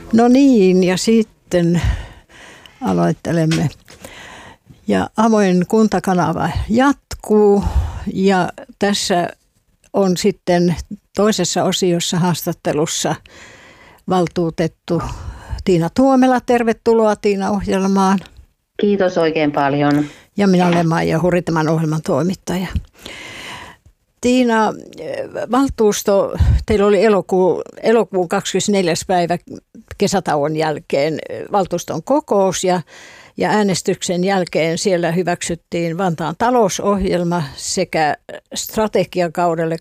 No niin, ja sitten aloittelemme. Ja avoin kuntakanava jatkuu ja tässä on sitten toisessa osiossa haastattelussa valtuutettu Tiina Tuomela. Tervetuloa Tiina ohjelmaan. Kiitos oikein paljon. Ja minä olen Maija Huri, tämän ohjelman toimittaja. Tiina, valtuusto, teillä oli elokuun 24. päivä kesätauon jälkeen valtuuston kokous ja äänestyksen jälkeen siellä hyväksyttiin Vantaan talousohjelma sekä strategiakaudelle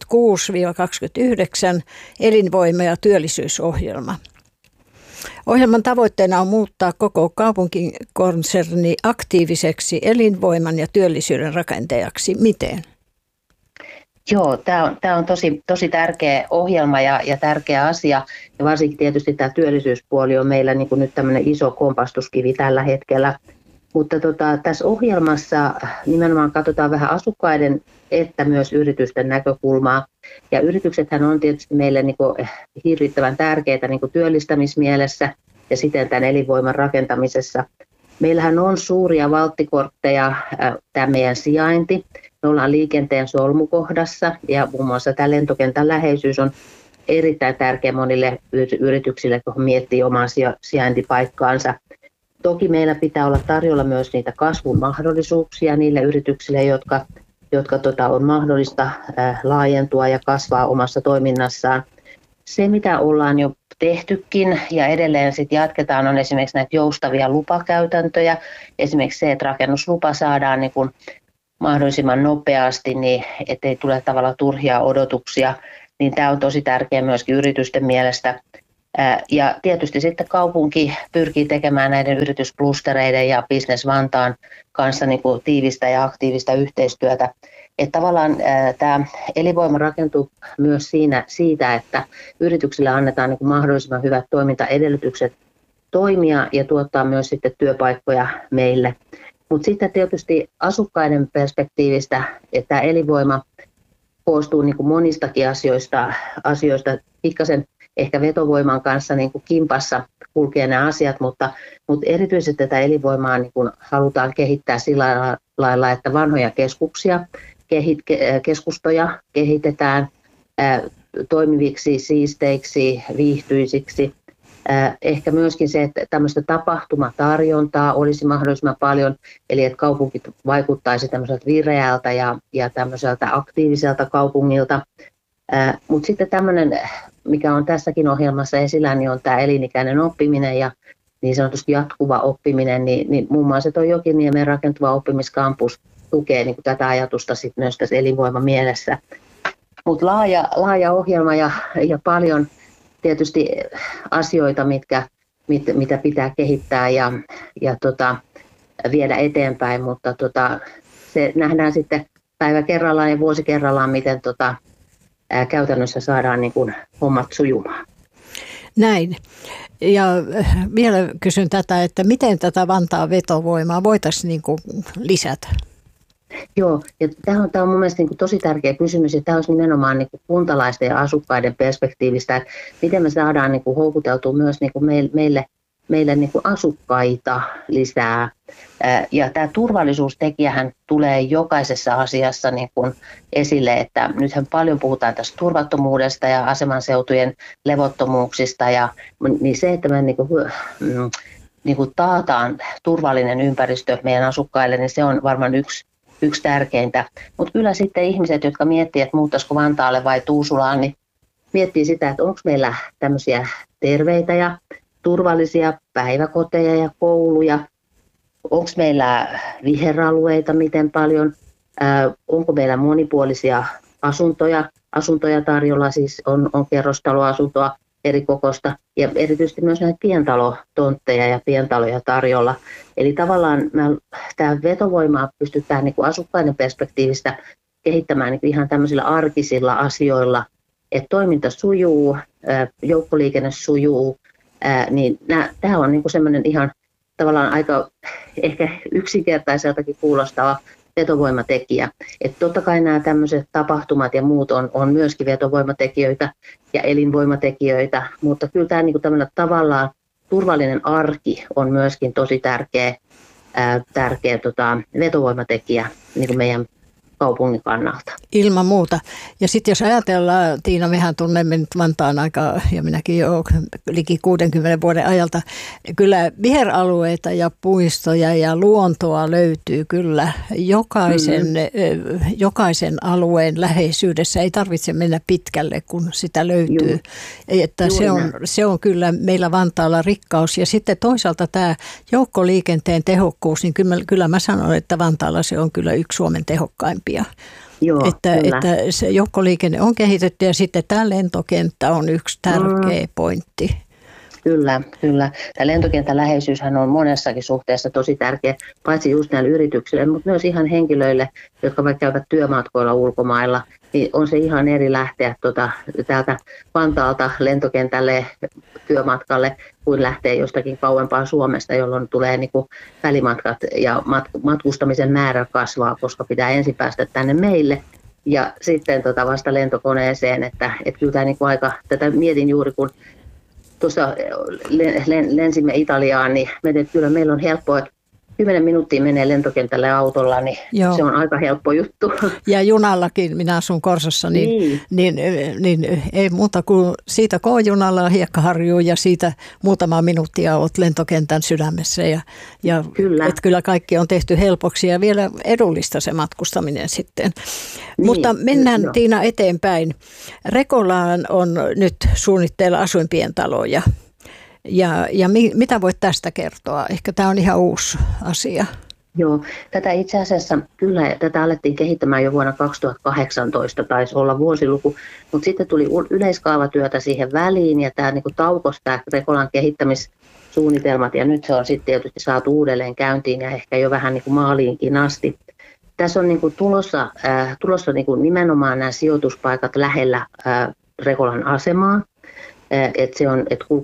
26-29 elinvoima- ja työllisyysohjelma. Ohjelman tavoitteena on muuttaa koko kaupunkikonserni aktiiviseksi elinvoiman ja työllisyyden rakentajaksi. Miten? Joo, tämä on tosi tärkeä ohjelma ja tärkeä asia. Ja varsinkin tietysti tämä työllisyyspuoli on meillä niin kuin nyt tämmöinen iso kompastuskivi tällä hetkellä. Mutta tässä ohjelmassa nimenomaan katsotaan vähän asukkaiden että myös yritysten näkökulmaa. Ja yrityksethän on tietysti meille niin kuin hirvittävän tärkeitä niin kuin työllistämismielessä ja siten tämän elinvoiman rakentamisessa. Meillähän on suuria valttikortteja tämä meidän sijainti. Me ollaan liikenteen solmukohdassa ja muun muassa tämä lentokentän läheisyys on erittäin tärkeä monille yrityksille, kun miettii omaa sijaintipaikkaansa. Toki meillä pitää olla tarjolla myös niitä kasvun mahdollisuuksia niille yrityksille, jotka on mahdollista laajentua ja kasvaa omassa toiminnassaan. Se, mitä ollaan jo tehtykin ja edelleen sitten jatketaan, on esimerkiksi näitä joustavia lupakäytäntöjä. Esimerkiksi se, että rakennuslupa saadaan niin kuin mahdollisimman nopeasti, niin ettei tule tavallaan turhia odotuksia, niin tämä on tosi tärkeä myöskin yritysten mielestä. Ja tietysti sitten kaupunki pyrkii tekemään näiden yritysklustereiden ja Business Vantaan kanssa niin kuin tiivistä ja aktiivista yhteistyötä. Että tavallaan tämä elinvoima rakentuu myös siitä, että yrityksille annetaan niin kuin mahdollisimman hyvät toimintaedellytykset toimia ja tuottaa myös sitten työpaikkoja meille. Mutta sitten tietysti asukkaiden perspektiivistä, että tämä elinvoima koostuu niin kuin monistakin asioista pikkasen ehkä vetovoiman kanssa niin kuin kimpassa kulkee nämä asiat, mutta erityisesti tätä elinvoimaa niin kuin halutaan kehittää sillä lailla, että vanhoja keskustoja kehitetään toimiviksi, siisteiksi, viihtyisiksi. Ehkä myöskin se, että tämmöistä tapahtumatarjontaa olisi mahdollisimman paljon, eli että kaupunki vaikuttaisi tämmöiseltä vireältä ja tämmöiseltä aktiiviselta kaupungilta. Mutta sitten tämmöinen, mikä on tässäkin ohjelmassa esillä, niin on tämä elinikäinen oppiminen ja niin sanotusti jatkuva oppiminen, niin muun muassa tuo Jokiniemen rakentuva oppimiskampus tukee niin kuin tätä ajatusta sit myös tässä elinvoimamielessä. Mutta laaja ohjelma ja paljon tietysti asioita, mitä pitää kehittää ja viedä eteenpäin, mutta se nähdään sitten päivä kerrallaan ja vuosi kerrallaan, miten käytännössä saadaan niin kuin hommat sujumaan. Näin. Ja vielä kysyn tätä, että miten tätä Vantaan vetovoimaa voitaisiin niin kuin lisätä? Joo, ja tämä on mun mielestä niin kuin tosi tärkeä kysymys, ja tämä olisi nimenomaan niin kuin kuntalaisten ja asukkaiden perspektiivistä, että miten me saadaan niin kuin houkuteltua myös niin kuin meille niin kuin asukkaita lisää. Ja tämä turvallisuustekijähän tulee jokaisessa asiassa niin kuin esille, että nythän paljon puhutaan tästä turvattomuudesta ja asemanseutujen levottomuuksista, niin se, että me niin kuin taataan turvallinen ympäristö meidän asukkaille, niin se on varmaan yksi tärkeintä. Mutta kyllä sitten ihmiset, jotka miettii, että muuttaisiko Vantaalle vai Tuusulaan, niin miettii sitä, että onko meillä tämmöisiä terveitä ja turvallisia päiväkoteja ja kouluja, onko meillä viheralueita miten paljon, onko meillä monipuolisia asuntoja tarjolla, siis on kerrostaloasuntoa eri kokosta ja erityisesti myös näitä pientalotontteja ja pientaloja tarjolla. Eli tavallaan tämä vetovoimaa pystytään niin kuin asukkaiden perspektiivistä kehittämään niin ihan tämmöisillä arkisilla asioilla, että toiminta sujuu, joukkoliikenne sujuu, niin tämä on niin kuin semmoinen ihan tavallaan aika ehkä yksinkertaiseltakin kuulostava vetovoimatekijä. Että totta kai nämä tämmöiset tapahtumat ja muut on myöskin vetovoimatekijöitä ja elinvoimatekijöitä, mutta kyllä tämä niin tämmöinen tavallaan turvallinen arki on myöskin tosi tärkeä vetovoimatekijä niin kuin meidän kaupungin kannalta. Ilman muuta. Ja sitten jos ajatellaan, Tiina, mehän tunnemme nyt Vantaan aikaa, ja minäkin jo liki 60 vuoden ajalta, kyllä viheralueita ja puistoja ja luontoa löytyy kyllä jokaisen alueen läheisyydessä. Ei tarvitse mennä pitkälle, kun sitä löytyy. Että se on kyllä meillä Vantaalla rikkaus. Ja sitten toisaalta tämä joukkoliikenteen tehokkuus, niin kyllä mä sanon, että Vantaalla se on kyllä yksi Suomen tehokkaimpia. Joo, että se joukkoliikenne on kehitetty ja sitten tämä lentokenttä on yksi tärkeä pointti. Kyllä. Tämä lentokentän läheisyyshän on monessakin suhteessa tosi tärkeä, paitsi just näille yrityksille, mutta myös ihan henkilöille, jotka vaikka käyvät työmatkoilla ulkomailla, niin on se ihan eri lähteä täältä Vantaalta lentokentälle työmatkalle, kuin lähtee jostakin kauempaa Suomesta, jolloin tulee niin kuin välimatkat ja matkustamisen määrä kasvaa, koska pitää ensin päästä tänne meille ja sitten vasta lentokoneeseen, että kyllä tämä niin kuin tätä mietin juuri, kun tuossa lensimme Italiaan, niin kyllä meillä on helppoa, että 10 minuuttia menee lentokentälle autolla, niin se on aika helppo juttu. Ja junallakin, minä asun Korsossa, niin ei muuta kuin siitä K-junalla Hiekkaharjuun ja siitä muutama minuuttia olet lentokentän sydämessä. Ja kyllä kaikki on tehty helpoksi ja vielä edullista se matkustaminen sitten. Niin, mutta mennään Tiina eteenpäin. Rekolaan on nyt suunnitteilla asuinpientaloja. Ja mitä voit tästä kertoa? Ehkä tämä on ihan uusi asia. Joo, tätä itse asiassa kyllä tätä alettiin kehittämään jo vuonna 2018, taisi olla vuosiluku, mutta sitten tuli yleiskaavatyötä siihen väliin ja tämä niin taukosi tämä Rekolan kehittämissuunnitelmat ja nyt se on sitten tietysti saatu uudelleen käyntiin ja ehkä jo vähän niin kuin maaliinkin asti. Tässä on niin kuin tulossa niin kuin nimenomaan nämä sijoituspaikat lähellä Rekolan asemaa, että se on, että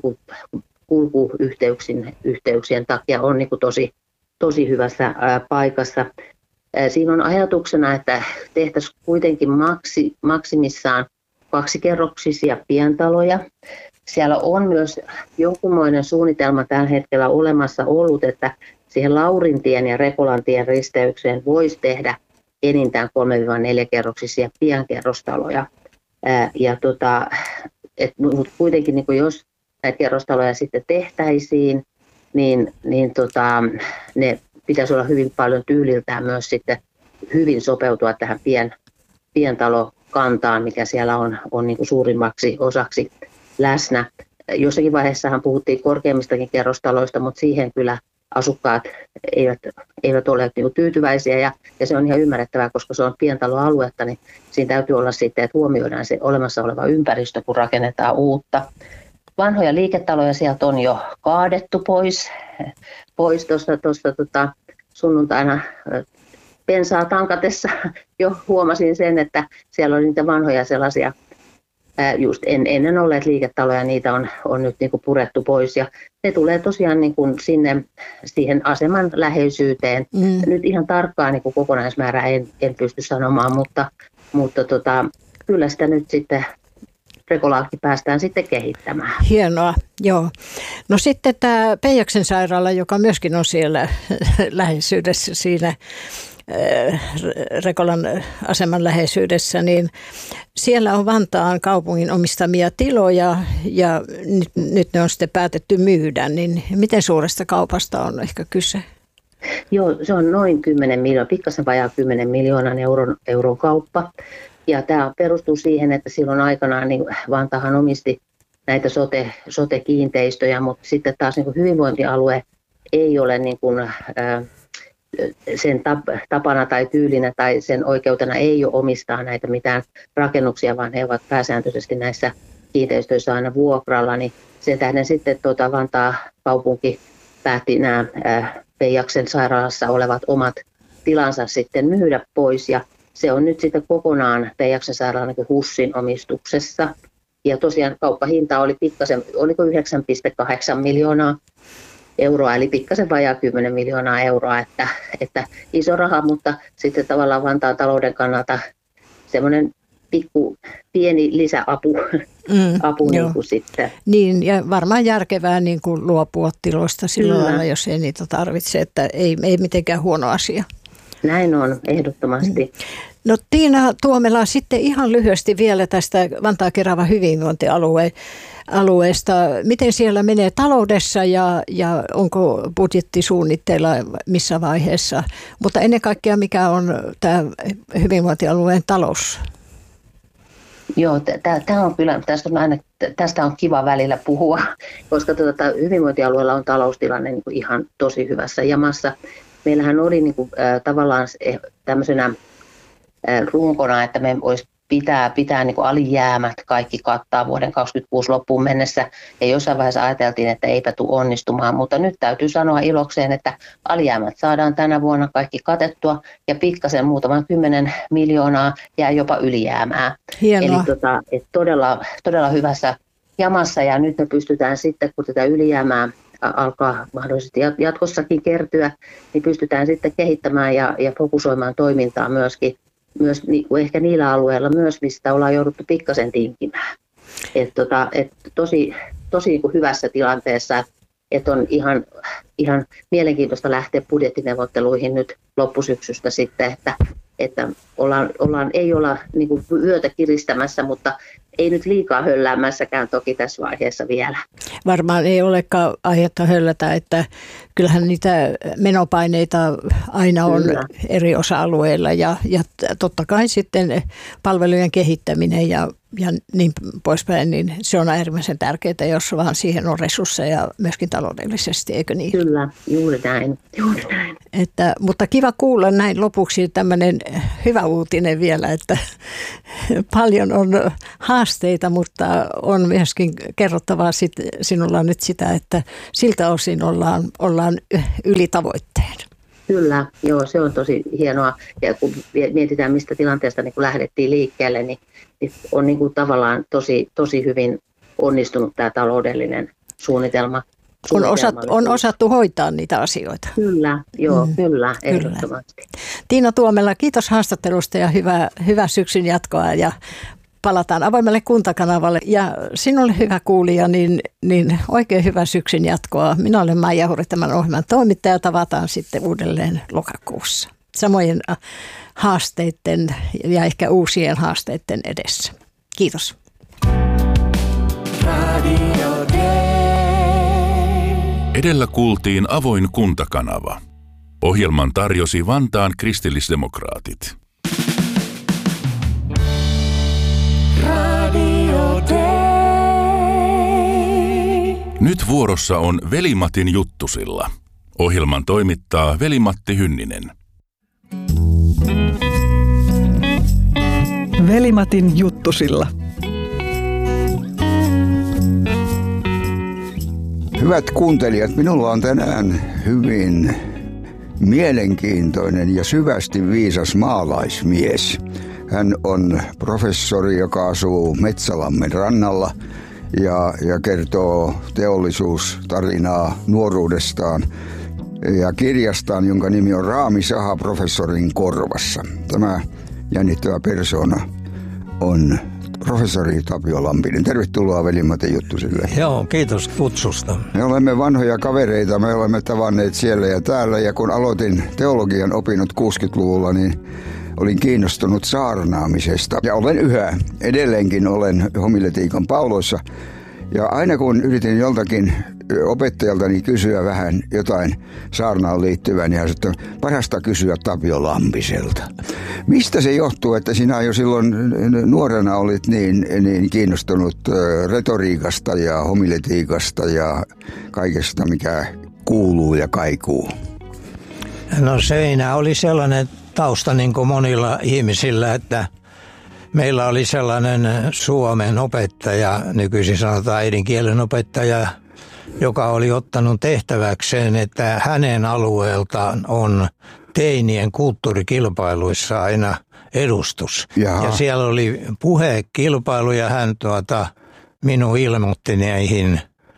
kulkuyhteyksien takia on niin kuin tosi hyvässä paikassa. Siinä on ajatuksena, että tehtäisiin kuitenkin maksimissaan 2-kerroksisia pientaloja. Siellä on myös jonkunmoinen suunnitelma tällä hetkellä olemassa ollut, että siihen Laurintien ja Rekolantien risteykseen voisi tehdä enintään 3-4-kerroksisia pienkerrostaloja. Mutta kuitenkin niin jos näitä kerrostaloja sitten tehtäisiin, niin ne pitäisi olla hyvin paljon tyyliltään myös sitten hyvin sopeutua tähän pientalokantaan, mikä siellä on niin kuin suurimmaksi osaksi läsnä. Jossakin vaiheessahan puhuttiin korkeammistakin kerrostaloista, mutta siihen kyllä asukkaat eivät ole niin kuin tyytyväisiä ja se on ihan ymmärrettävää, koska se on pientaloaluetta, niin siinä täytyy olla sitten, että huomioidaan se olemassa oleva ympäristö, kun rakennetaan uutta. Vanhoja liiketaloja sieltä on jo kaadettu pois tuosta sunnuntaina bensaa tankatessa. Jo huomasin sen, että siellä oli niitä vanhoja sellaisia just ennen olleet liiketaloja, niitä on nyt niin kuin purettu pois ja ne tulee tosiaan niin kuin siihen aseman läheisyyteen. Nyt ihan tarkkaan niin kuin kokonaismäärää en pysty sanomaan, mutta kyllä sitä nyt sitten Rekolaakin päästään sitten kehittämään. Hienoa, joo. No sitten tämä Peijaksen sairaala, joka myöskin on siellä läheisyydessä siinä Rekolan aseman läheisyydessä, niin siellä on Vantaan kaupungin omistamia tiloja ja nyt ne on sitten päätetty myydä, niin miten suuresta kaupasta on ehkä kyse? Joo, se on noin 10 miljoonaa, pikkasen vajaa 10 miljoonan euron kauppa. Ja tämä perustuu siihen, että silloin aikanaan niin Vantaahan omisti näitä sote-kiinteistöjä, mutta sitten taas niin kuin hyvinvointialue ei ole niin kuin, sen tapana tai tyylinä tai sen oikeutena ei ole omistaa näitä mitään rakennuksia, vaan he ovat pääsääntöisesti näissä kiinteistöissä aina vuokralla. Niin sen tähden sitten Vantaa kaupunki päätti nämä Peijaksen sairaalassa olevat omat tilansa sitten myydä pois ja se on nyt sitten kokonaan Peijaksen sairaalan niin HUSin omistuksessa. Ja tosiaan kauppahinta oli pikkasen, oliko 9,8 miljoonaa euroa, eli pikkasen vajaa 10 miljoonaa euroa, että iso raha, mutta sitten tavallaan Vantaan talouden kannalta semmoinen pieni lisäapu niin kuin sitten. Niin, ja varmaan järkevää niin kuin luopua tiloista sillä lailla, jos ei niitä tarvitse, että ei mitenkään huono asia. Näin on, ehdottomasti. No Tiina Tuomela, sitten ihan lyhyesti vielä tästä Vantaa-Keravan hyvinvointialueesta. Miten siellä menee taloudessa ja onko budjettisuunnitteilla missä vaiheessa? Mutta ennen kaikkea, mikä on tämä hyvinvointialueen talous? Joo, tämä on kyllä, tästä on kiva välillä puhua, koska hyvinvointialueella on taloustilanne niin kuin ihan tosi hyvässä jamassa. Meillähän oli niin kuin, tavallaan tämmöisenä runkona, että me olisi pitää niin kuin alijäämät kaikki kattaa vuoden 2026 loppuun mennessä. Ja jossain vaiheessa ajateltiin, että eipä tule onnistumaan, mutta nyt täytyy sanoa ilokseen, että alijäämät saadaan tänä vuonna kaikki katettua ja pikkasen muutaman 10 miljoonaa jää jopa ylijäämää. Hienoa. Eli todella hyvässä jamassa ja nyt me pystytään sitten, kun tätä ylijäämää alkaa mahdollisesti jatkossakin kertyä, niin pystytään sitten kehittämään ja fokusoimaan toimintaa myös ehkä niillä alueilla myös, mistä ollaan jouduttu pikkasen tinkimään. Tosi niin kuin hyvässä tilanteessa, että on ihan mielenkiintoista lähteä budjettineuvotteluihin nyt loppusyksystä sitten, että ei olla niin kuin vyötä kiristämässä, mutta ei nyt liikaa hölläämässäkään toki tässä vaiheessa vielä. Varmaan ei olekaan aihetta höllätä, että kyllähän niitä menopaineita aina on eri osa-alueilla ja totta kai sitten palvelujen kehittäminen ja niin poispäin, niin se on äärimmäisen tärkeää, jos vaan siihen on resursseja myöskin taloudellisesti, eikö niin? Kyllä, juuri näin. Mutta kiva kuulla näin lopuksi tämmöinen hyvä uutinen vielä, että paljon on haasteita, mutta on myöskin kerrottavaa sinulla nyt sitä, että siltä osin ollaan yli tavoitteen. Kyllä, joo, se on tosi hienoa. Ja kun mietitään, mistä tilanteesta niin kun lähdettiin liikkeelle, niin on niin kuin tavallaan tosi hyvin onnistunut tämä taloudellinen suunnitelma. On osattu hoitaa niitä asioita. Kyllä, joo, kyllä, ehdottomasti. Tiina Tuomela, kiitos haastattelusta ja hyvää syksyn jatkoa ja palataan avoimelle kuntakanavalle. Ja sinulle hyvä kuulija, niin oikein hyvää syksyn jatkoa. Minä olen Maija Huri, tämän ohjelman toimittaja. Tavataan sitten uudelleen lokakuussa. Samojen haasteiden ja ehkä uusien haasteiden edessä. Kiitos. Edellä kuultiin avoin kuntakanava. Ohjelman tarjosi Vantaan kristillisdemokraatit. Nyt vuorossa on Veli-Matin juttusilla. Ohjelman toimittaa Veli-Matti Hynninen. Veli-Matin juttusilla. Hyvät kuuntelijat, minulla on tänään hyvin mielenkiintoinen ja syvästi viisas maalaismies. Hän on professori, joka asuu Metsälammen rannalla ja kertoo teollisuustarinaa nuoruudestaan ja kirjastaan, jonka nimi on Raamisaha professorin korvassa. Tämä jännittävä persoona on professori Tapio Lampinen. Tervetuloa Veli-Matin juttusille. Joo, kiitos kutsusta. Me olemme vanhoja kavereita, me olemme tavanneet siellä ja täällä, ja kun aloitin teologian opinnot 60-luvulla, niin olin kiinnostunut saarnaamisesta. Ja olen yhä, edelleenkin olen homiletiikan pauloissa. Ja aina kun yritin joltakin opettajaltani kysyä vähän jotain saarnaan liittyvää, niin hän sanoi, että parasta kysyä Tapio Lampiselta. Mistä se johtuu, että sinä jo silloin nuorena olit niin kiinnostunut retoriikasta ja homiletiikasta ja kaikesta, mikä kuuluu ja kaikuu? No siinä oli sellainen tausta niin kuin monilla ihmisillä, että meillä oli sellainen suomen opettaja, nykyisin sanotaan äidinkielen opettaja, joka oli ottanut tehtäväkseen, että hänen alueeltaan on teinien kulttuurikilpailuissa aina edustus. Jaha. Ja siellä oli puhekilpailu ja hän minun ilmoitti näihin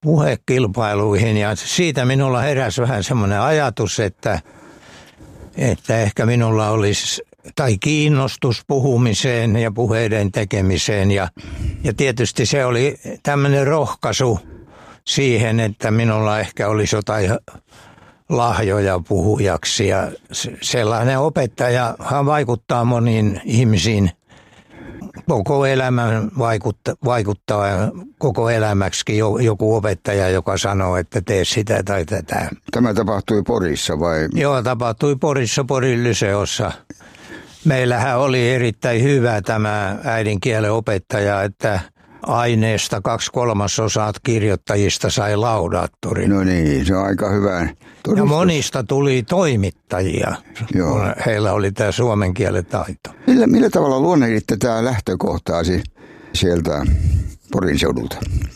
puhekilpailuihin ja siitä minulla heräsi vähän semmoinen ajatus, että ehkä minulla olisi tai kiinnostus puhumiseen ja puheiden tekemiseen ja tietysti se oli tämmöinen rohkaisu siihen, että minulla ehkä olisi jotain lahjoja puhujaksi ja sellainen opettajahan vaikuttaa moniin ihmisiin koko elämän vaikuttaa koko elämäksikin joku opettaja, joka sanoo, että tee sitä tai tätä. Tämä tapahtui Porissa vai? Joo, tapahtui Porissa, Porin Lyseossa. Meillähän oli erittäin hyvä tämä äidinkielen opettaja, että aineesta 2/3 kirjoittajista sai laudaattorin. No niin, se on aika hyvä todistus. Ja monista tuli toimittajia, kun heillä oli tämä suomen kielen taito. Millä tavalla luonnehditte tämä lähtökohtaasi sieltä Porin seudulta?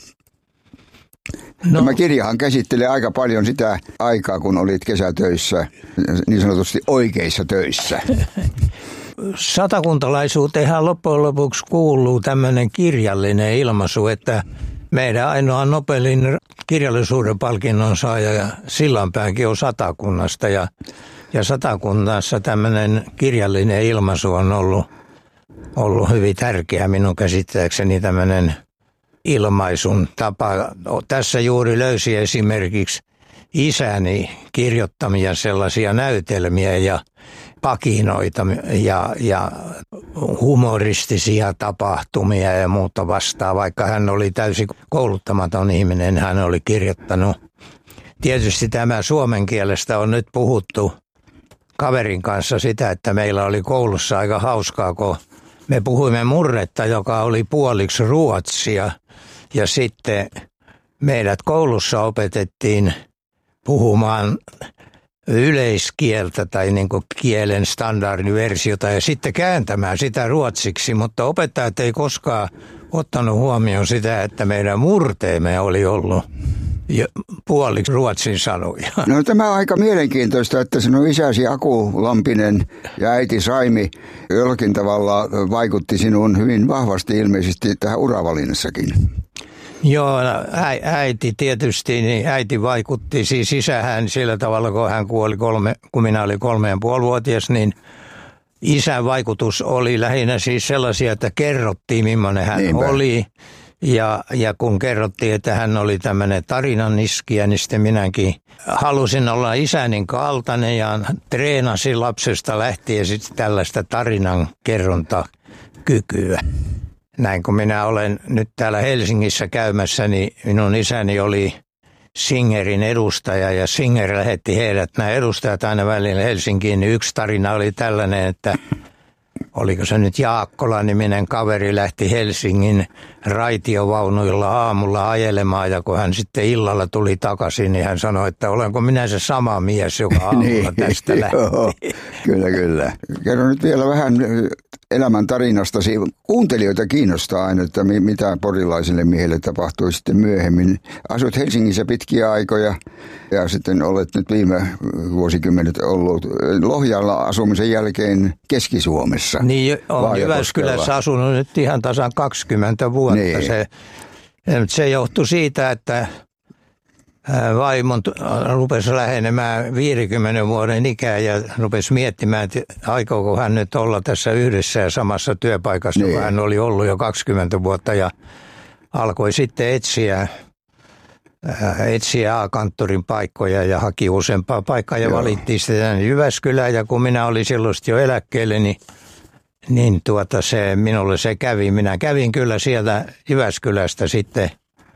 No. Tämä kirjahan käsittelee aika paljon sitä aikaa, kun olit kesätöissä, niin sanotusti oikeissa töissä. Satakuntalaisuuteenhan loppujen lopuksi kuuluu tämmöinen kirjallinen ilmaisu, että meidän ainoa Nobelin kirjallisuuden palkinnon saaja Sillanpääkin on Satakunnasta ja Satakunnassa tämmöinen kirjallinen ilmaisu on ollut hyvin tärkeä minun käsittääkseni tämmöinen ilmaisun tapa. Tässä juuri löysi esimerkiksi isäni kirjoittamia sellaisia näytelmiä ja pakinoita ja humoristisia tapahtumia ja muuta vastaan. Vaikka hän oli täysin kouluttamaton ihminen, hän oli kirjoittanut. Tietysti tämä suomen kielestä on nyt puhuttu kaverin kanssa sitä, että meillä oli koulussa aika hauskaa, kun me puhuimme murretta, joka oli puoliksi ruotsia ja sitten meidät koulussa opetettiin puhumaan yleiskieltä tai niin kuin kielen standardiversiota ja sitten kääntämään sitä ruotsiksi, mutta opettajat ei koskaan ottanut huomioon sitä, että meidän murteemme oli ollut puoliksi ruotsin sanoja. No tämä on aika mielenkiintoista, että sinun isäsi Aku Lampinen ja äiti Saimi jollakin tavalla vaikutti sinuun hyvin vahvasti ilmeisesti tähän uravalinnassakin. Joo, äiti tietysti, niin äiti vaikutti, siis isähän sillä tavalla, kun hän kuoli kun minä olin 3,5-vuotias, niin isän vaikutus oli lähinnä siis sellaisia, että kerrottiin millainen hän oli. Ja kun kerrottiin, että hän oli tämmöinen tarinan iskijä, niin sitten minäkin halusin olla isänin kaltainen ja treenasin lapsesta lähtien sitten tällaista tarinan kerrontakykyä. Näin kun minä olen nyt täällä Helsingissä käymässä, niin minun isäni oli Singerin edustaja ja Singer lähetti heidät, nämä edustajat aina välillä Helsinkiin, niin yksi tarina oli tällainen, että oliko se nyt Jaakkola-niminen kaveri lähti Helsingin raitiovaunuilla aamulla ajelemaan ja kun hän sitten illalla tuli takaisin, niin hän sanoi, että olenko minä se sama mies, joka aamulla tästä lähti. Joo, kyllä. Kerro nyt vielä vähän elämän tarinastasi. Kuuntelijoita kiinnostaa aina, että mitä porilaisille miehille tapahtui sitten myöhemmin. Asut Helsingissä pitkiä aikoja ja sitten olet nyt viime vuosikymmenet ollut Lohjalla asumisen jälkeen Keski-Suomessa. Niin, on Jyväskylässä asunut nyt ihan tasan 20 vuotta. Niin. Se johtui siitä, että vaimon rupesi lähenemään 50 vuoden ikää ja rupesi miettimään, että aikooko hän nyt olla tässä yhdessä ja samassa työpaikassa, kun hän oli ollut jo 20 vuotta ja alkoi sitten etsiä A-kanttorin paikkoja ja haki useampaa paikkaa ja valittiin sitten Jyväskylään ja kun minä olin silloin jo eläkkeelle, niin minulle se kävi. Minä kävin kyllä sieltä Jyväskylästä sitten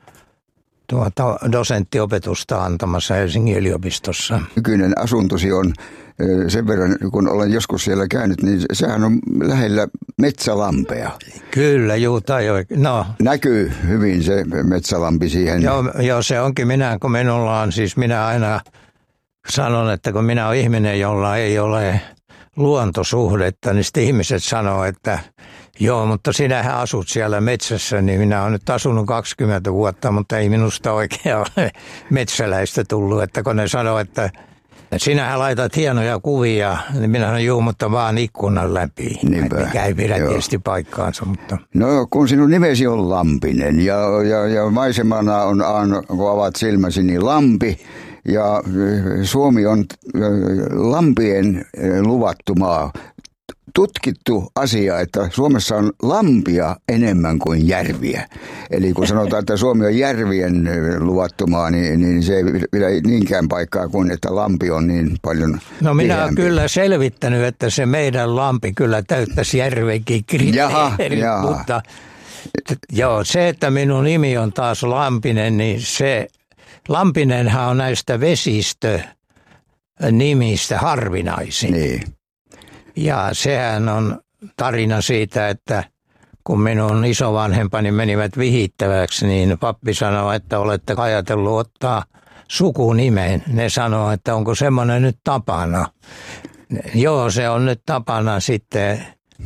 dosenttiopetusta antamassa Helsingin yliopistossa. Nykyinen asuntosi on sen verran, kun olen joskus siellä käynyt, niin sehän on lähellä metsälampea. Kyllä, no. Näkyy hyvin se metsälampi siihen. Joo, se onkin kun minulla on, siis minä aina sanon, että kun minä olen ihminen, jolla ei ole luontosuhdetta, niin sitten ihmiset sanoo, että joo, mutta sinähän asut siellä metsässä, niin minä olen nyt asunut 20 vuotta, mutta ei minusta oikein ole metsäläistä tullut, että kun ne sanoo, että Sinähän laitat hienoja kuvia, niin minä sanon juu, mutta vaan ikkunan läpi. Niinpä. Mikä ei pidä tietysti paikkaansa. Mutta... No kun sinun nimesi on Lampinen ja maisemana on, kun avaat silmäsi, niin lampi. Ja Suomi on lampien luvattu maa. Tutkittu asia, että Suomessa on lampia enemmän kuin järviä. Eli kun sanotaan, että Suomi on järvien luvattu maa, niin se ei pidä niinkään paikkaa kuin, että lampi on niin paljon No minä olen kyllä selvittänyt, että se meidän lampi kyllä täyttäisi järvenkin kriteerit, mutta joo, se, että minun nimi on taas Lampinen, niin se, Lampinenhan on näistä vesistönimistä harvinaisin. Niin. Ja sehän on tarina siitä, että kun minun isovanhempani menivät vihittäväksi, niin pappi sanoi, että olette ajatellut ottaa sukunimen. Ne sanoo, että onko semmoinen nyt tapana. Joo, se on nyt tapana sitten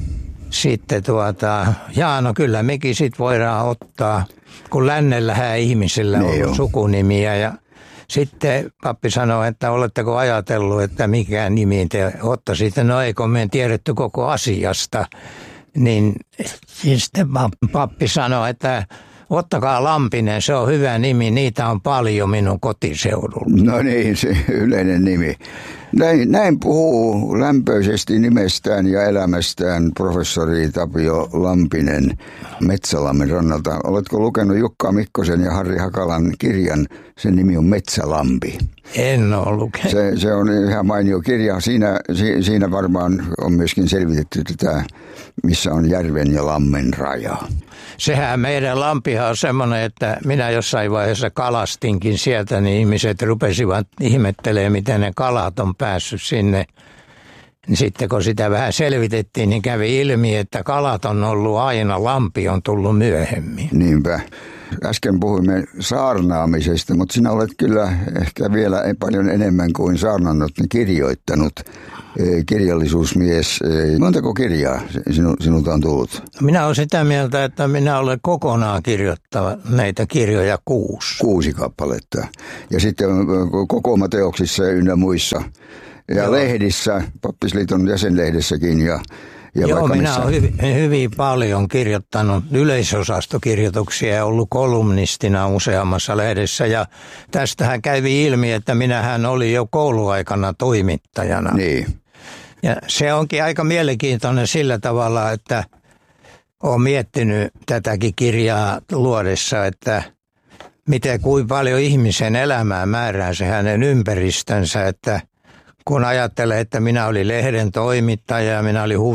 no kyllä mekin sitten voidaan ottaa, kun lännellähän ihmisillä on sukunimiä ja sitten pappi sanoi, että oletteko ajatellut, että mikä nimi te ottaisitte. No eikö me tiedetty koko asiasta. Niin sitten pappi sanoi, että ottakaa Lampinen, se on hyvä nimi, niitä on paljon minun kotiseudulla. No niin, se yleinen nimi. Näin puhuu lämpöisesti nimestään ja elämästään professori Tapio Lampinen Metsälammen rannalta. Oletko lukenut Jukka Mikkosen ja Harri Hakalan kirjan? Sen nimi on Metsälampi. En ole lukenut. Se on ihan mainio kirja. Siinä varmaan on myöskin selvitetty tätä, missä on järven ja lammen raja. Sehän meidän lampihan on semmoinen, että minä jossain vaiheessa kalastinkin sieltä, niin ihmiset rupesivat ihmettelemään, miten ne kalat on päässyt sinne. Sitten kun sitä vähän selvitettiin, niin kävi ilmi, että kalat on ollut aina, lampi on tullut myöhemmin. Niinpä. Äsken puhuimme saarnaamisesta, mutta sinä olet kyllä ehkä vielä paljon enemmän kuin saarnannut, niin kirjoittanut. Kirjallisuusmies. Montako kirjaa sinulta on tullut? Minä olen sitä mieltä, että minä olen kokonaan kirjoittava näitä kirjoja 6. 6 kappaletta. Ja sitten kokoomateoksissa ynnä muissa. Ja lehdissä, Pappisliiton jäsenlehdessäkin ja joo, minä olen hyvin paljon kirjoittanut yleisosastokirjoituksia ja ollut kolumnistina useammassa lehdessä. Ja tästähän kävi ilmi, että minähän olin jo kouluaikana toimittajana. Niin. Ja se onkin aika mielenkiintoinen sillä tavalla, että olen miettinyt tätäkin kirjaa luodessa, että kuinka paljon ihmisen elämää määrää se hänen ympäristönsä, että kun ajattelee, että minä olin lehden toimittaja ja minä olin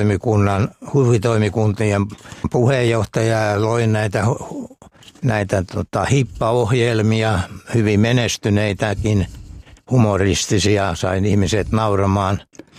huvitoimikuntien puheenjohtaja ja loin näitä hippaohjelmia, hyvin menestyneitäkin, humoristisia, sain ihmiset nauramaan.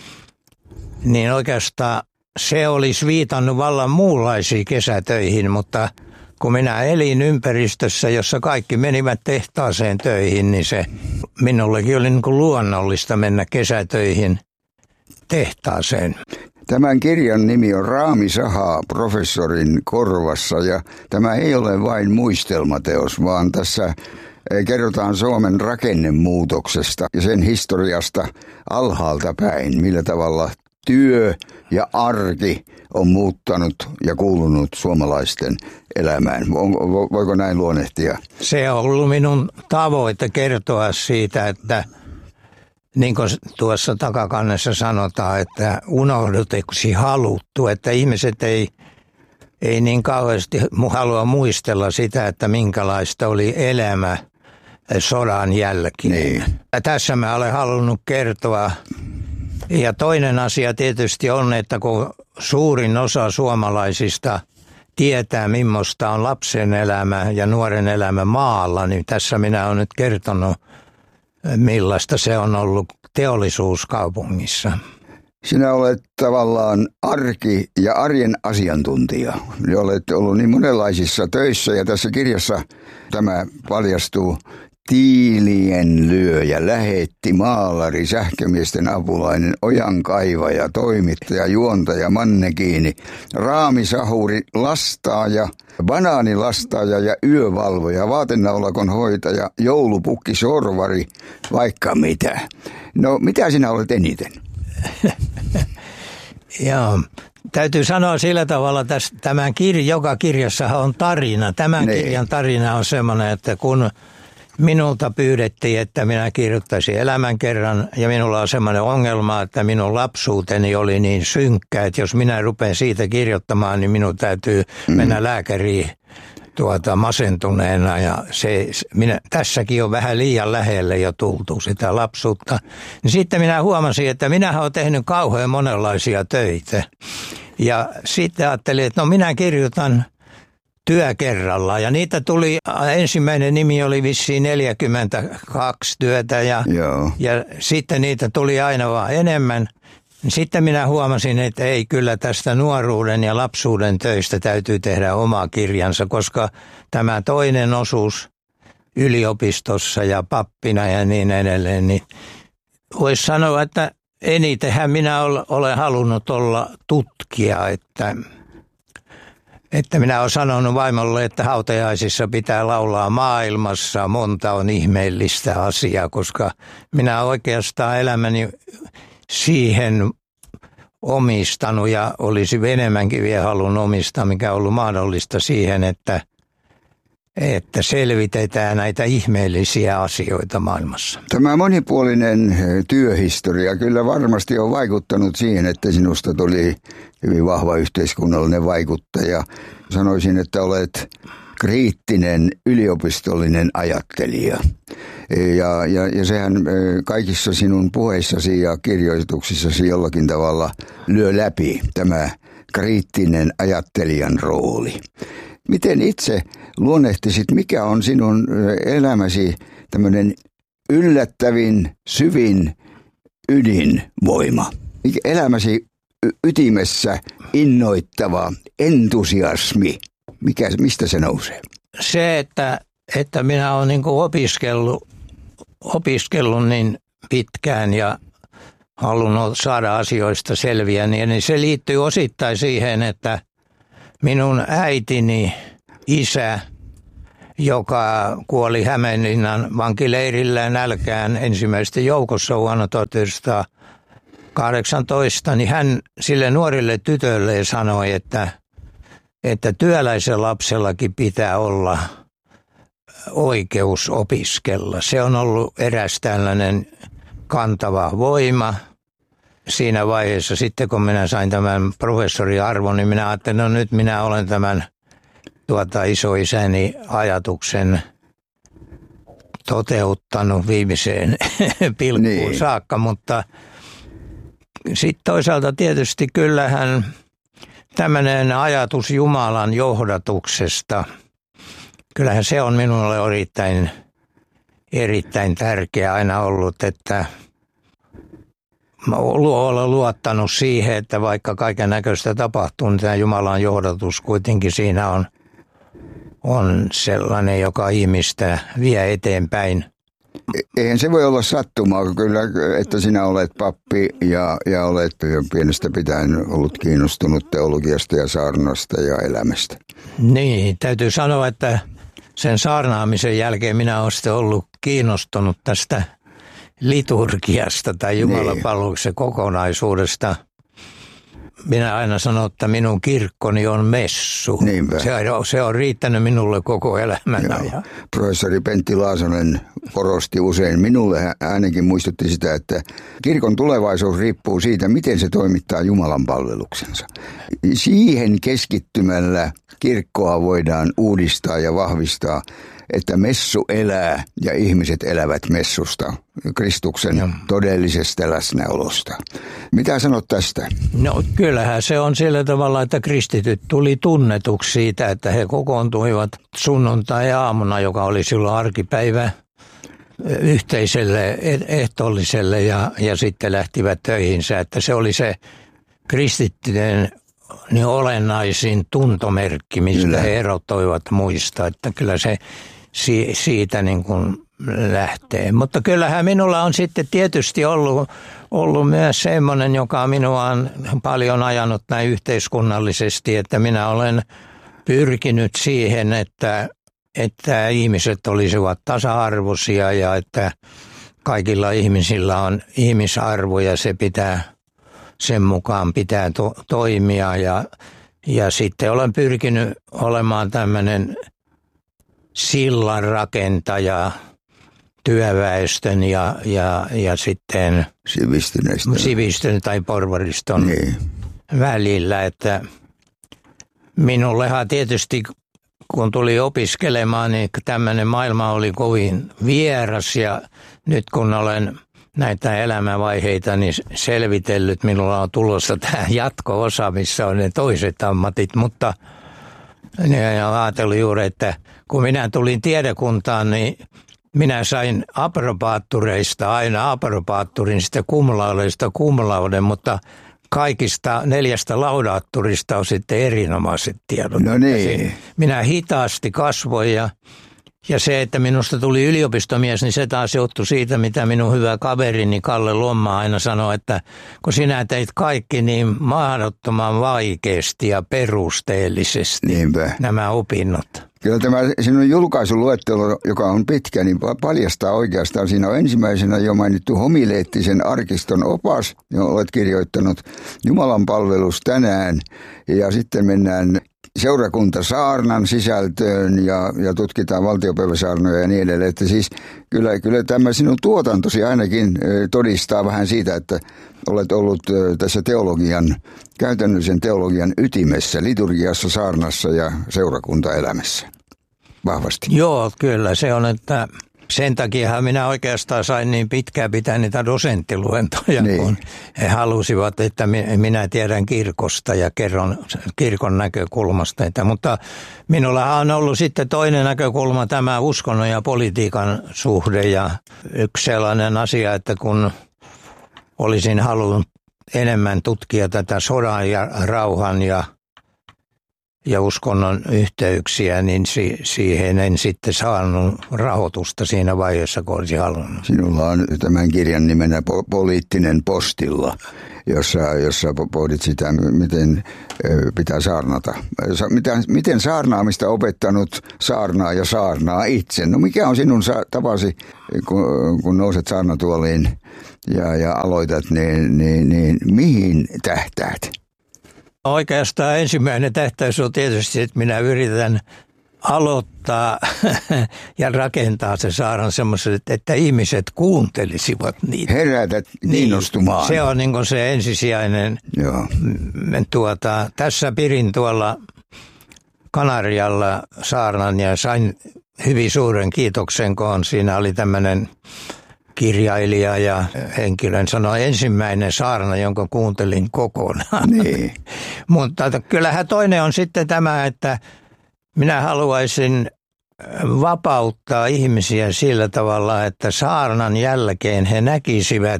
Niin oikeastaan se olisi viitannut vallan muunlaisiin kesätöihin, mutta kun minä elin ympäristössä, jossa kaikki menivät tehtaaseen töihin, niin se minullekin oli niin kuin luonnollista mennä kesätöihin tehtaaseen. Tämän kirjan nimi on Raamisaha professorin korvassa ja tämä ei ole vain muistelmateos, vaan tässä kerrotaan Suomen rakennemuutoksesta ja sen historiasta alhaalta päin, millä tavalla työ ja arki on muuttanut ja kuulunut suomalaisten elämään. Voiko näin luonnehtia? Se on ollut minun tavoite kertoa siitä, että niin kuin tuossa takakannessa sanotaan, että unohduteksi haluttu, että ihmiset ei niin kauheasti halua muistella sitä, että minkälaista oli elämä sodan jälkeen. Niin. Ja tässä mä olen halunnut kertoa. Ja toinen asia tietysti on, että kun suurin osa suomalaisista tietää, millaista on lapsen elämä ja nuoren elämä maalla, niin tässä minä olen nyt kertonut, millaista se on ollut teollisuuskaupungissa. Sinä olet tavallaan arki- ja arjen asiantuntija. Olet ollut niin monenlaisissa töissä ja tässä kirjassa tämä paljastuu. tiilien lyöjä, lähetti, maalari, sähkömiesten apulainen, ojankaivaja, toimittaja, juontaja, mannekiini, raamisahuri, lastaaja, banaanilastaaja ja yövalvoja, vaatenaulakon hoitaja, joulupukki, sorvari, vaikka mitä. No, mitä sinä olet eniten? Joo. Täytyy sanoa sillä tavalla, että tämän joka kirjassahan on tarina. Tämän kirjan tarina on semmoinen, että kun minulta pyydettiin, että minä kirjoittaisin elämänkerran, ja minulla on semmoinen ongelma, että minun lapsuuteni oli niin synkkä, että jos minä rupean siitä kirjoittamaan, niin minun täytyy mennä lääkäriin masentuneena, ja tässäkin on vähän liian lähelle jo tultu sitä lapsuutta. Niin sitten minä huomasin, että minähän olen tehnyt kauhean monenlaisia töitä, ja sitten ajattelin, että no minä kirjoitan työ kerrallaan. Ja niitä tuli, ensimmäinen nimi oli vissiin 42 työtä ja sitten niitä tuli aina vaan enemmän. Sitten minä huomasin, että ei, kyllä tästä nuoruuden ja lapsuuden töistä täytyy tehdä oma kirjansa, koska tämä toinen osuus yliopistossa ja pappina ja niin edelleen, niin voisi sanoa, että enitenhän minä olen halunnut olla tutkija, että minä olen sanonut vaimolle, että hautajaisissa pitää laulaa maailmassa, monta on ihmeellistä asiaa, koska minä oikeastaan elämäni siihen omistanut ja olisi enemmänkin vielä halunnut omistaa, mikä on ollut mahdollista siihen, että selvitetään näitä ihmeellisiä asioita maailmassa. Tämä monipuolinen työhistoria kyllä varmasti on vaikuttanut siihen, että sinusta tuli hyvin vahva yhteiskunnallinen vaikuttaja. Sanoisin, että olet kriittinen yliopistollinen ajattelija. Ja sehän kaikissa sinun puheissasi ja kirjoituksissasi jollakin tavalla lyö läpi tämä kriittinen ajattelijan rooli. Miten itse luonnehtisit, mikä on sinun elämäsi tämmöinen yllättävin, syvin ydinvoima? Elämäsi ytimessä innoittava entusiasmi, mistä se nousee? Se, että minä olen niin kuin opiskellut niin pitkään ja halunnut saada asioista selviä, niin se liittyy osittain siihen, että minun äitini isä, joka kuoli Hämeenlinnan vankileirillä nälkään ensimmäisten joukossa vuonna 1918, niin hän sille nuorille tytölle sanoi, että työläisen lapsellakin pitää olla oikeus opiskella. Se on ollut eräs tällainen kantava voima. Siinä vaiheessa sitten, kun minä sain tämän professoriarvon, niin minä ajattelin, no nyt minä olen tämän isoisäni ajatuksen toteuttanut viimeiseen pilkkuun saakka, mutta sitten toisaalta tietysti kyllähän tämmöinen ajatus Jumalan johdatuksesta, kyllähän se on minulle erittäin tärkeä aina ollut, että mä olen luottanut siihen, että vaikka kaiken näköistä tapahtuu, niin tämä Jumalan johdatus kuitenkin siinä on sellainen, joka ihmistä vie eteenpäin. Eihän se voi olla sattumaa kyllä, että sinä olet pappi ja olet jo pienestä pitäen ollut kiinnostunut teologiasta ja saarnasta ja elämästä. Niin, täytyy sanoa, että sen saarnaamisen jälkeen minä olen sitten ollut kiinnostunut tästä liturgiasta tai jumalanpalveluksen kokonaisuudesta. Minä aina sanon, että minun kirkkoni on messu. Se on riittänyt minulle koko elämänä. Professori Pentti Laasonen korosti usein. Minulle ainakin muistutti sitä, että kirkon tulevaisuus riippuu siitä, miten se toimittaa Jumalan palveluksensa. Siihen keskittymällä kirkkoa voidaan uudistaa ja vahvistaa, että messu elää ja ihmiset elävät messusta, Kristuksen todellisesta läsnäolosta. Mitä sanot tästä? No kyllähän se on sillä tavalla, että kristityt tuli tunnetuksi siitä, että he kokoontuivat sunnuntai-aamuna, joka oli silloin arkipäivä, yhteiselle ehtoolliselle ja sitten lähtivät töihinsä. Että se oli se kristittyjen niin olennaisin tuntomerkki, mistä he erottoivat muista. Että kyllä se siitä niin kuin lähtee. Mutta kyllähän minulla on sitten tietysti ollut myös semmoinen, joka minua on paljon ajanut näin yhteiskunnallisesti, että minä olen pyrkinyt siihen, että ihmiset olisivat tasa-arvoisia ja että kaikilla ihmisillä on ihmisarvo ja sen mukaan pitää toimia ja sitten olen pyrkinyt olemaan tämmöinen sillanrakentaja työväestön ja sitten sivistyn tai porvariston välillä, että minullehan tietysti kun tuli opiskelemaan, niin tämmöinen maailma oli kovin vieras ja nyt kun olen näitä elämänvaiheita niin selvitellyt, minulla on tulossa tämä jatko-osa, missä on ne toiset ammatit, mutta ajattelin juuri, että kun minä tulin tiedekuntaan, niin minä sain approbaattureista aina approbaatturin, sitten kumlaudeista kumlauden, mutta kaikista 4 laudaatturista on sitten erinomaiset tiedot. No niin. Minä hitaasti kasvoin ja se, että minusta tuli yliopistomies, niin se taas johtui siitä, mitä minun hyvä kaverini Kalle Lomma aina sanoi, että kun sinä teit kaikki niin mahdottoman vaikeasti ja perusteellisesti nämä opinnot. Kyllä tämä sinun julkaisuluettelo, joka on pitkä, niin paljastaa oikeastaan. Siinä on ensimmäisenä jo mainittu homileettisen arkiston opas, johon olet kirjoittanut Jumalan palvelus tänään. Ja sitten mennään seurakuntasaarnan sisältöön ja tutkitaan valtiopäiväsaarnoja ja niin edelleen. Että siis kyllä tämä sinun tuotantosi ainakin todistaa vähän siitä, että olet ollut tässä käytännöllisen teologian ytimessä, liturgiassa, saarnassa ja seurakuntaelämässä vahvasti. Joo, kyllä se on, että sen takia minä oikeastaan sain niin pitkään pitää niitä dosenttiluentoja, kun he halusivat, että minä tiedän kirkosta ja kerron kirkon näkökulmasta. Mutta minulla on ollut sitten toinen näkökulma, tämä uskonnon ja politiikan suhde ja yksi sellainen asia, että kun olisin halunnut enemmän tutkia tätä sodan ja rauhan ja uskonnon yhteyksiä, niin siihen en sitten saanut rahoitusta siinä vaiheessa, kun olisi halunnut. Sinulla on tämän kirjan nimenä Poliittinen postilla, jossa pohdit sitä, miten pitää saarnata. Miten saarnaamista opettanut saarnaa itse? No mikä on sinun tapasi, kun nouset saarnatuoliin ja aloitat, niin mihin tähtäät? Oikeastaan ensimmäinen tähtäys on tietysti, että minä yritän aloittaa ja rakentaa se saarnan semmoiset, että ihmiset kuuntelisivat niitä. Herätät kiinnostumaan. Niin, se on niin kuin se ensisijainen. Joo. Tässä pidin tuolla Kanarialla saarnan ja sain hyvin suuren kiitoksen, kun siinä oli tämmöinen kirjailija ja henkilön sanoi ensimmäinen saarna, jonka kuuntelin kokonaan. Niin. Mutta kyllähän toinen on sitten tämä, että minä haluaisin vapauttaa ihmisiä sillä tavalla, että saarnan jälkeen he näkisivät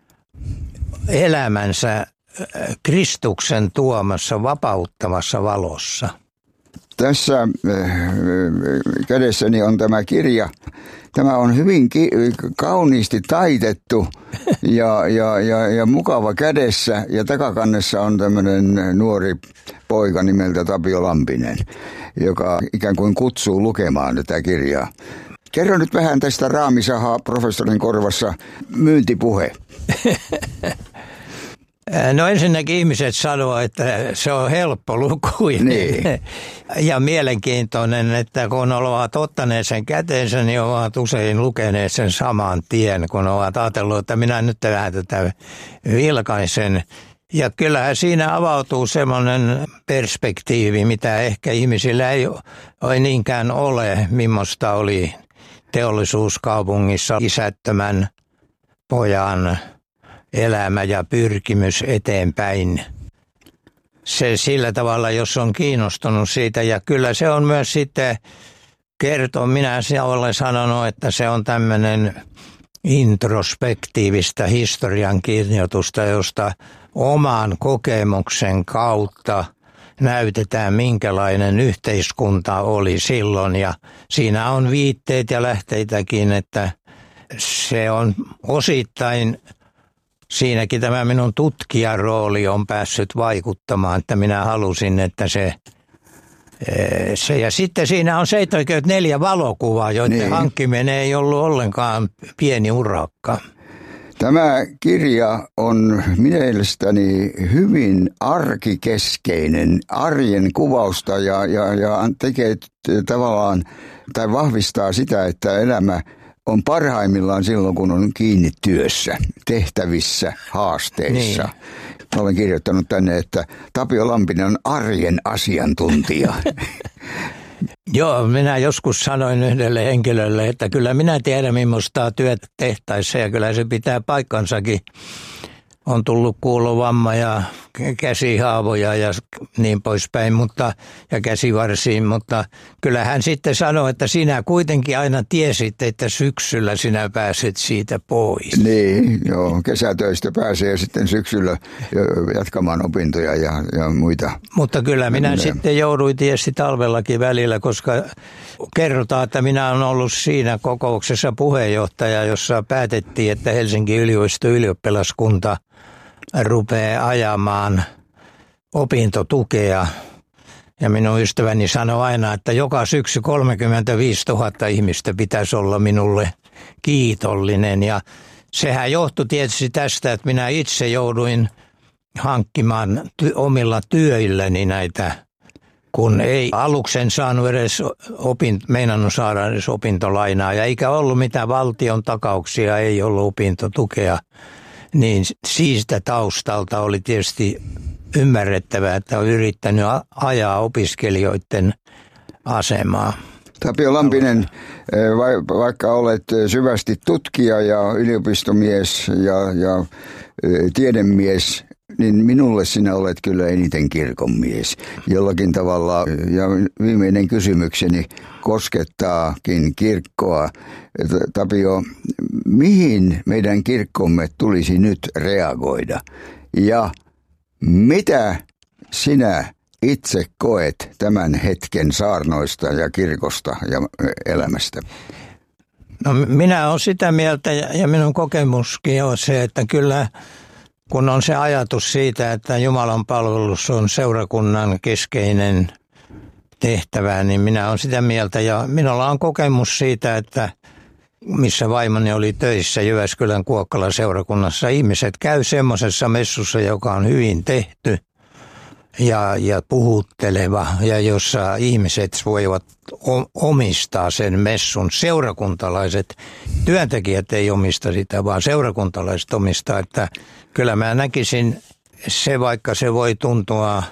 elämänsä Kristuksen tuomassa vapauttavassa valossa. Tässä kädessäni on tämä kirja. Tämä on hyvin kauniisti taitettu ja mukava kädessä. Ja takakannessa on tämmöinen nuori poika nimeltä Tapio Lampinen, joka ikään kuin kutsuu lukemaan tätä kirjaa. Kerro nyt vähän tästä Raamisahaa professorin korvassa myyntipuhe. No ensinnäkin ihmiset sanoo, että se on helppo lukuinen ja mielenkiintoinen, että kun ovat ottaneet sen käteensä, niin ovat usein lukeneet sen saman tien, kun ovat ajatelleet, että minä nyt vähän tätä vilkaisen. Ja kyllähän siinä avautuu semmoinen perspektiivi, mitä ehkä ihmisillä ei niinkään ole, millaista oli teollisuuskaupungissa isättömän pojan elämä ja pyrkimys eteenpäin. Se sillä tavalla, jos on kiinnostunut siitä. Ja kyllä se on myös sitten minä olen sanonut, että se on tämmöinen introspektiivista historiankirjoitusta, josta oman kokemuksen kautta näytetään, minkälainen yhteiskunta oli silloin. Ja siinä on viitteet ja lähteitäkin, että se on osittain, siinäkin tämä minun tutkijan rooli on päässyt vaikuttamaan, että minä halusin, että se ja sitten siinä on 74 valokuvaa, joiden hankkiminen ei ollut ollenkaan pieni urakka. Tämä kirja on mielestäni hyvin arkikeskeinen, arjen kuvausta ja tekee tavallaan tai vahvistaa sitä, että elämä on parhaimmillaan silloin, kun on kiinni työssä, tehtävissä, haasteissa. Niin. Olen kirjoittanut tänne, että Tapio Lampinen on arjen asiantuntija. Joo, minä joskus sanoin yhdelle henkilölle, että kyllä minä tiedän, millaista työtä tehtäessä ja kyllä se pitää paikkansakin. On tullut kuulovamma ja käsihaavoja ja niin poispäin, ja käsivarsiin, mutta kyllä hän sitten sanoi, että sinä kuitenkin aina tiesit, että syksyllä sinä pääset siitä pois. Niin, joo, kesätöistä pääsee sitten syksyllä jatkamaan opintoja ja muita. Mutta kyllä minä sitten jouduin tietysti talvellakin välillä, koska kerrotaan, että minä olen ollut siinä kokouksessa puheenjohtaja, jossa päätettiin, että Helsingin yliopiston ylioppilaskunta rupeaa ajamaan opintotukea. Ja minun ystäväni sanoi aina, että joka syksy 35 000 ihmistä pitäisi olla minulle kiitollinen. Ja sehän johtui tietysti tästä, että minä itse jouduin hankkimaan omilla työilläni näitä, kun ei aluksen saanut edes meinannut saada edes opintolainaa. Ja eikä ollut mitään valtion takauksia, ei ollut opintotukea. Niin siitä taustalta oli tietysti ymmärrettävää, että on yrittänyt ajaa opiskelijoiden asemaa. Tapio Lampinen, vaikka olet syvästi tutkija ja yliopistomies ja tiedemies, niin minulle sinä olet kyllä eniten kirkonmies jollakin tavalla. Ja viimeinen kysymykseni koskettaakin kirkkoa. Tapio, mihin meidän kirkkomme tulisi nyt reagoida? Ja mitä sinä itse koet tämän hetken saarnoista ja kirkosta ja elämästä? No, minä olen sitä mieltä ja minun kokemuskin on se, että kyllä kun on se ajatus siitä, että Jumalan palvelus on seurakunnan keskeinen tehtävä, niin minä olen sitä mieltä ja minulla on kokemus siitä, että missä vaimoni oli töissä Jyväskylän Kuokkalan seurakunnassa, ihmiset käy semmoisessa messussa, joka on hyvin tehty ja puhutteleva ja jossa ihmiset voivat omistaa sen messun. Seurakuntalaiset, työntekijät ei omista sitä, vaan seurakuntalaiset omistaa, että kyllä mä näkisin se, vaikka se voi tuntua,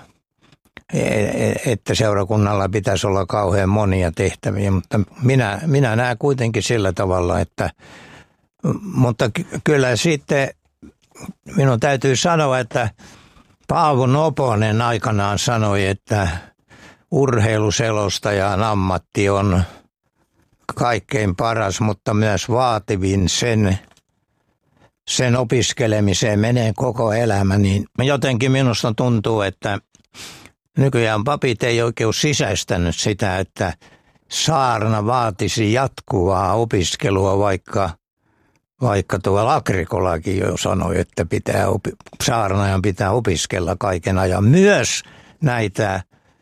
että seurakunnalla pitäisi olla kauhean monia tehtäviä, mutta minä näen kuitenkin sillä tavalla, että mutta kyllä sitten minun täytyy sanoa, että Paavo Noponen aikanaan sanoi, että urheiluselostajan ammatti on kaikkein paras, mutta myös vaativin sen opiskelemiseen menee koko elämä, niin jotenkin minusta tuntuu, että nykyään papit ei oikein sisäistänyt sitä, että saarna vaatisi jatkuvaa opiskelua, vaikka tuo Agricolakin jo sanoi, että saarnaajan pitää opiskella kaiken ajan. Myös näitä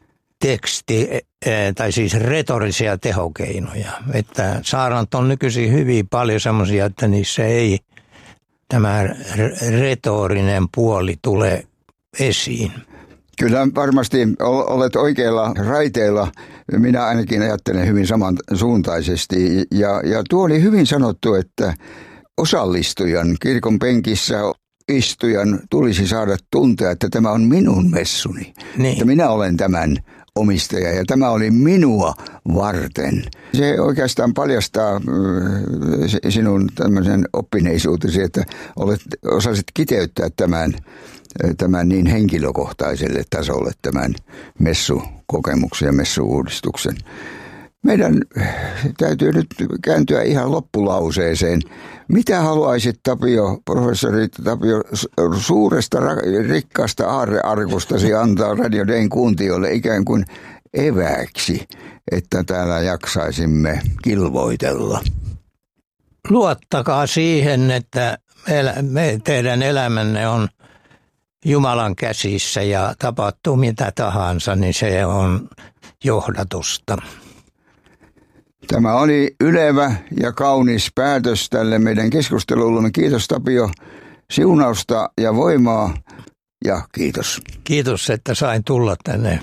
tai siis retorisia tehokeinoja. Että saarnat on nykyisin hyvin paljon semmoisia, että niissä ei tämä retorinen puoli tule esiin. Kyllä varmasti olet oikeilla raiteilla. Minä ainakin ajattelen hyvin samansuuntaisesti. Ja tuo oli hyvin sanottu, että osallistujan, kirkon penkissä istujan tulisi saada tuntea, että tämä on minun messuni. Niin. Että minä olen tämän omistaja ja tämä oli minua varten. Se oikeastaan paljastaa sinun tämmöisen oppineisuutesi, että osasit kiteyttää tämän niin henkilökohtaiselle tasolle tämän messukokemuksen ja messuuudistuksen. Meidän täytyy nyt kääntyä ihan loppulauseeseen. Mitä haluaisit, Tapio, professori Tapio, suuresta rikkaasta aarrearkustasi antaa Radio Dayn kuuntelijoille ikään kuin evääksi, että täällä jaksaisimme kilvoitella? Luottakaa siihen, että teidän elämänne on Jumalan käsissä ja tapahtuu mitä tahansa, niin se on johdatusta. Tämä oli ylevä ja kaunis päätös tälle meidän keskustelulle. Kiitos, Tapio, siunausta ja voimaa ja kiitos. Kiitos, että sain tulla tänne.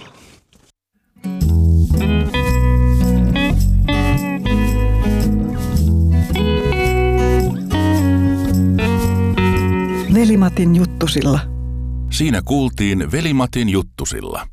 Veli-Matin juttusilla. Siinä kuultiin Veli-Matin juttusilla.